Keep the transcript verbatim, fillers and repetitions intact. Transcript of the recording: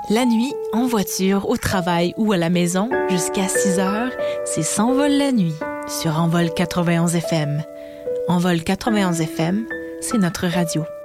La nuit, en voiture, au travail ou à la maison, jusqu'à six heures, c'est S'envole la nuit sur Envol quatre-vingt-onze F M. Envol quatre-vingt-onze F M, c'est notre radio.